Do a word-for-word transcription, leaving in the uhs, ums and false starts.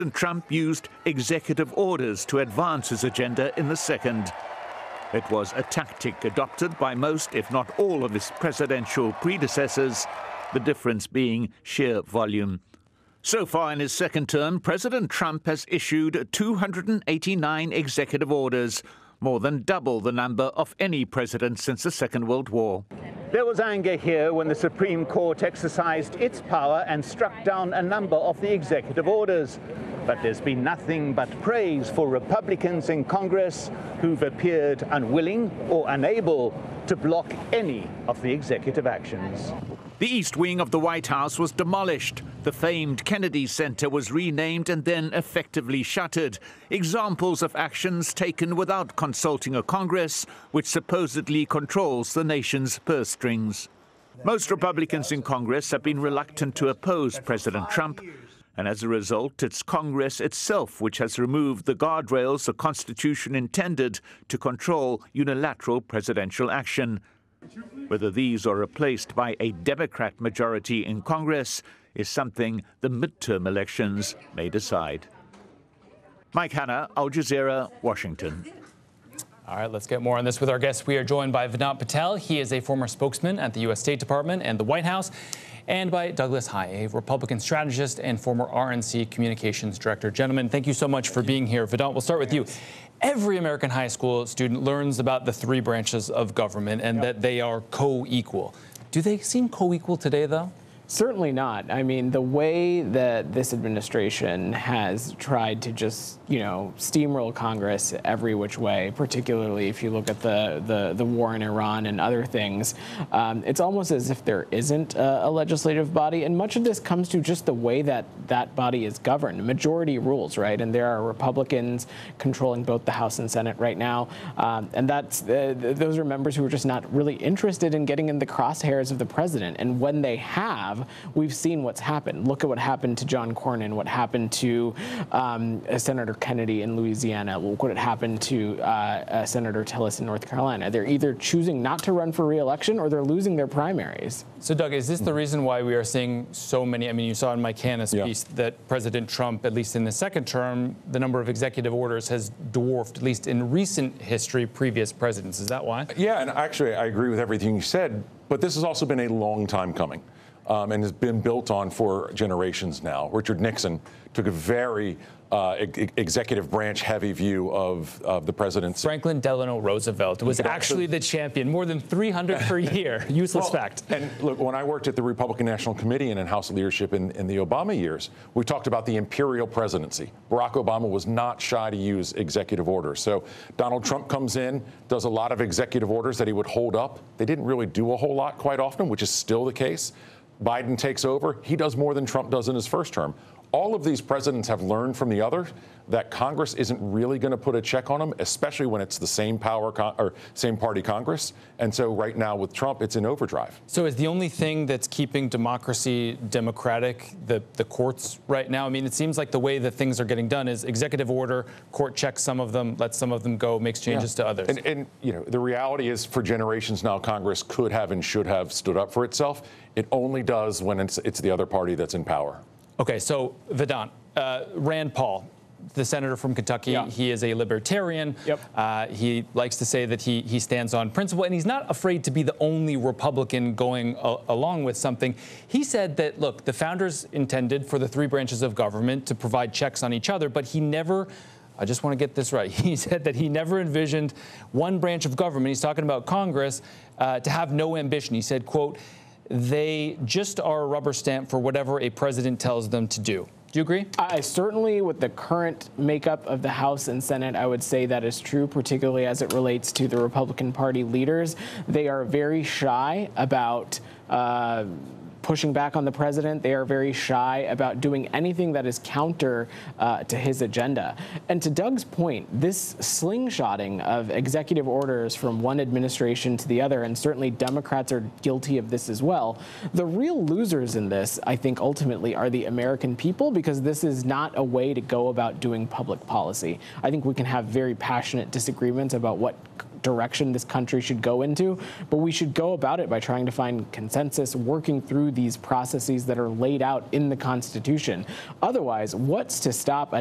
Trump used executive orders to advance his agenda in the second. It was a tactic adopted by most, if not all, of his presidential predecessors, the difference being sheer volume. So far in his second term, President Trump has issued two hundred eighty-nine executive orders, more than double the number of any president since the Second World War. There was anger here when the Supreme Court exercised its power and struck down a number of the executive orders. But there's been nothing but praise for Republicans in Congress who've appeared unwilling or unable to block any of the executive actions. The East Wing of the White House was demolished. The famed Kennedy Center was renamed and then effectively shuttered. Examples of actions taken without consulting a Congress, which supposedly controls the nation's purse strings. Most Republicans in Congress have been reluctant to oppose President Trump, and as a result, it's Congress itself which has removed the guardrails the Constitution intended to control unilateral presidential action. Whether these are replaced by a Democrat majority in Congress is something the midterm elections may decide. Mike Hanna, Al Jazeera, Washington. All right, let's get more on this with our guests. We are joined by Vedant Patel. He is a former spokesman at the U S State Department and the White House, and by Douglas Heye, a Republican strategist and former R N C communications director. Gentlemen, thank you so much for being here. Vedant, we'll start with you. Every American high school student learns about the three branches of government and yep. that they are co-equal. Do they seem co-equal today, though? Certainly not. I mean, the way that this administration has tried to just, you know, steamroll Congress every which way, particularly if you look at the, the, the war in Iran and other things, um, it's almost as if there isn't a, a legislative body. And much of this comes to just the way that that body is governed. Majority rules, right? And there are Republicans controlling both the House and Senate right now. Um, and that's uh, those are members who are just not really interested in getting in the crosshairs of the president. And when they have, we've seen what's happened. Look at what happened to John Cornyn, what happened to um, Senator Kennedy in Louisiana, look what happened to uh, uh, Senator Tillis in North Carolina. They're either choosing not to run for re-election or they're losing their primaries. So, Doug, is this the reason why we are seeing so many? I mean, you saw in Mike Hanna's yeah. piece that President Trump, at least in the second term, the number of executive orders has dwarfed, at least in recent history, previous presidents. Is that why? Yeah, and actually, I agree with everything you said, but this has also been a long time coming. Um, and has been built on for generations now. Richard Nixon took a very uh, e executive branch heavy view of, of the presidency. Franklin Delano Roosevelt was actually the champion, more than three hundred per year. Useless well, fact. And look, when I worked at the Republican National Committee and in House leadership in, in the Obama years, we talked about the imperial presidency. Barack Obama was not shy to use executive orders. So Donald Trump comes in, does a lot of executive orders that he would hold up. They didn't really do a whole lot quite often, which is still the case. Biden takes over, he does more than Trump does in his first term. All of these presidents have learned from the others that Congress isn't really going to put a check on them, especially when it's the same power con or same party Congress. And so right now with Trump, it's in overdrive. So is the only thing that's keeping democracy democratic the, the courts right now? I mean, it seems like the way that things are getting done is executive order, court checks some of them, lets some of them go, makes changes yeah. to others. And, and, you know, the reality is for generations now, Congress could have and should have stood up for itself. It only does when it's, it's the other party that's in power. Okay, so Vedant, uh, Rand Paul, the senator from Kentucky, yeah. he is a libertarian. Yep. Uh, he likes to say that he, he stands on principle, and he's not afraid to be the only Republican going a, along with something. He said that, look, the founders intended for the three branches of government to provide checks on each other, but he never, I just want to get this right, he said that he never envisioned one branch of government, he's talking about Congress, uh, to have no ambition. He said, quote, they just are a rubber stamp for whatever a president tells them to do. Do you agree? I certainly, with the current makeup of the House and Senate, I would say that is true, particularly as it relates to the Republican Party leaders. They are very shy about uh, pushing back on the president. They are very shy about doing anything that is counter uh, to his agenda. And to Doug's point, this slingshotting of executive orders from one administration to the other, and certainly Democrats are guilty of this as well, the real losers in this, I think, ultimately are the American people, because this is not a way to go about doing public policy. I think we can have very passionate disagreements about what direction this country should go into, but we should go about it by trying to find consensus, working through through these processes that are laid out in the Constitution. Otherwise, what's to stop a